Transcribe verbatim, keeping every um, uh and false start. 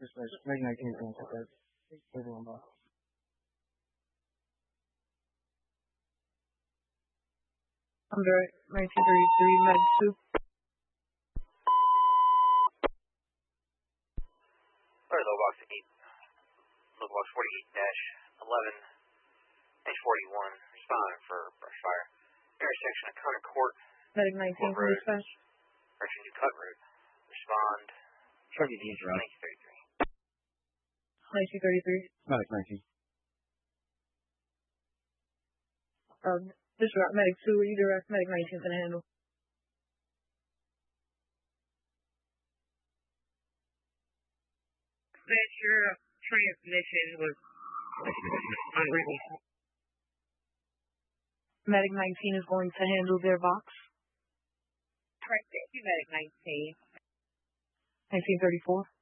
dispatch. Medic nineteen is going to take that. Everyone box. Under nineteen thirty-three, Med two. Sorry, low box eight. Low box forty-eight dash eleven dash forty-one. Responding for brush fire. Intersection of Connor Court. Medic nineteen from dispatch. Direction to Cut Road. Respond. Trucking teams are out. nineteen thirty-three. nineteen thirty-three. Medic nineteen. Um, this route, Medic two, you direct, Medic nineteen can handle. That your transmission was unreadable. Medic nineteen is going to handle their box. Correct, thank you, Medic nineteen. nineteen thirty-four.